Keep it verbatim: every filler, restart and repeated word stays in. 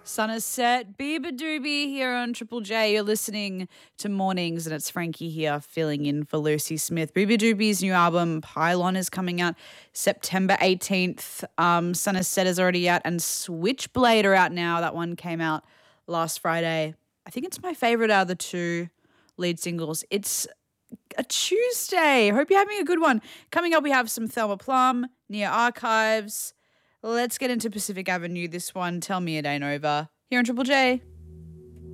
Sun is set. Bieber Doobie here on Triple J. You're listening to Mornings, and it's Frankie here filling in for Lucy Smith. Bieber Doobie's new album, Pylon, is coming out September eighteenth. Um, Sun is set is already out, and Switchblade are out now. That one came out last Friday. I think it's my favorite out of the two lead singles. It's a Tuesday. Hope you're having a good one. Coming up, we have some Thelma Plum, Near Archives. Let's get into Pacific Avenue. This one, Tell Me It Ain't Over, here on Triple J.